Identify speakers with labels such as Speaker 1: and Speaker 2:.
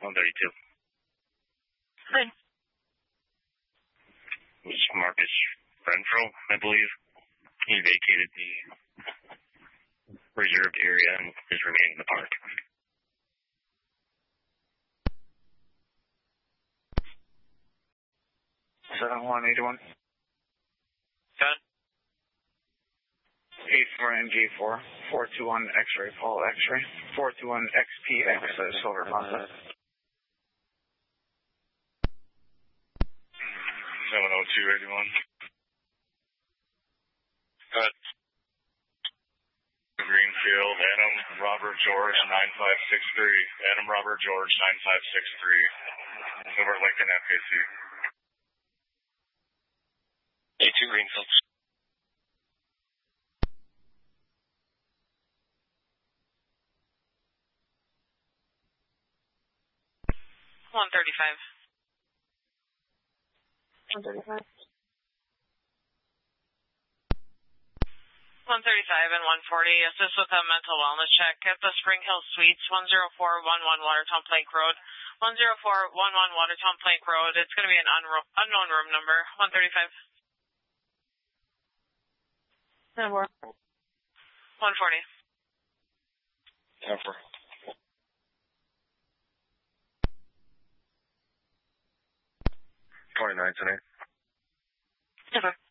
Speaker 1: 132.
Speaker 2: Good.
Speaker 1: It was Marcus Renfro, I believe. He vacated the reserved area and is remaining in the park.
Speaker 3: 7181.
Speaker 2: 10.
Speaker 3: 84MG4, 421 X-ray, Paul X-ray, 421 XPX, Silver Honda.
Speaker 1: 70281. Cut. Greenfield, Adam Robert George 9563. Adam Robert George 9563. Over Lincoln FKC. A2 Greenfield.
Speaker 2: One 35.
Speaker 4: 135.
Speaker 2: 135 and 140. Assist with a mental wellness check at the Spring Hill Suites, 10411 Watertown Plank Road. 10411 Watertown Plank Road. It's going to be an unknown room number. 135.
Speaker 4: 140.
Speaker 2: 140.
Speaker 1: 10-4. 29 today.
Speaker 4: Okay.